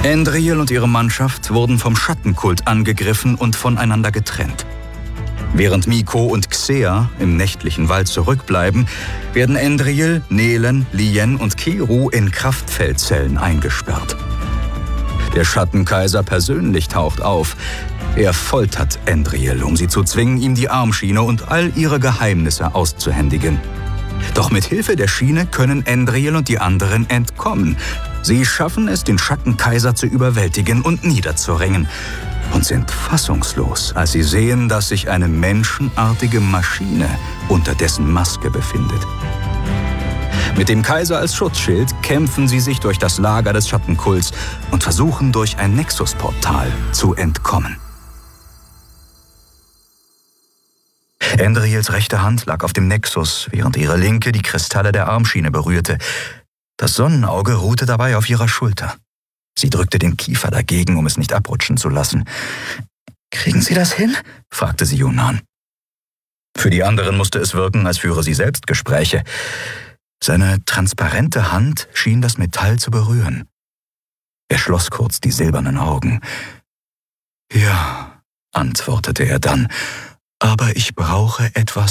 Endriyel und ihre Mannschaft wurden vom Schattenkult angegriffen und voneinander getrennt. Während Miko und Xea im nächtlichen Wald zurückbleiben, werden Endriyel, Nelen, Lien und Keru in Kraftfeldzellen eingesperrt. Der Schattenkaiser persönlich taucht auf. Er foltert Endriyel, um sie zu zwingen, ihm die Armschiene und all ihre Geheimnisse auszuhändigen. Doch mit Hilfe der Schiene können Endriyel und die anderen entkommen. Sie schaffen es, den Schattenkaiser zu überwältigen und niederzuringen und sind fassungslos, als sie sehen, dass sich eine menschenartige Maschine unter dessen Maske befindet. Mit dem Kaiser als Schutzschild kämpfen sie sich durch das Lager des Schattenkults und versuchen, durch ein Nexusportal zu entkommen. Endriyels rechte Hand lag auf dem Nexus, während ihre linke die Kristalle der Armschiene berührte. Das Sonnenauge ruhte dabei auf ihrer Schulter. Sie drückte den Kiefer dagegen, um es nicht abrutschen zu lassen. »Kriegen Sie das hin?« fragte sie Yunan. Für die anderen musste es wirken, als führe sie selbst Gespräche. Seine transparente Hand schien das Metall zu berühren. Er schloss kurz die silbernen Augen. »Ja«, antwortete er dann, »aber ich brauche etwas